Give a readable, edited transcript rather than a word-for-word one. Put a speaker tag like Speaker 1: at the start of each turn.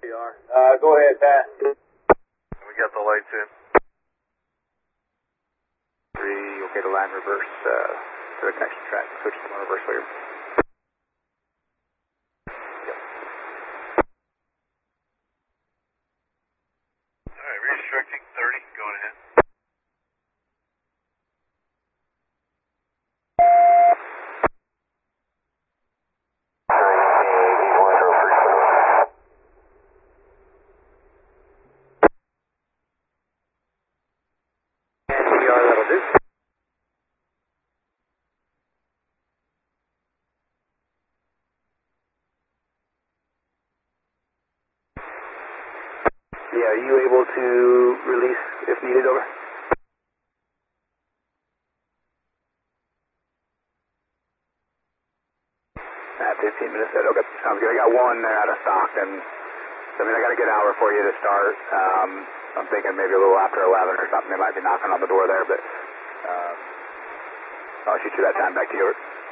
Speaker 1: you are. Go ahead, Pat.
Speaker 2: We got the lights in.
Speaker 3: 3, okay to line reverse to the connection track. Switch to more reverse wave.
Speaker 2: Alright, restricting 30, going ahead.
Speaker 3: That'll do. Yeah, are you able to release if needed, over? 15 minutes set, okay, sounds good. I got one there out of stock, and I mean, I got a good hour for you to start. I'm thinking maybe a little after 11 or something. They might be knocking on the door there, but I'll shoot you that time back to you.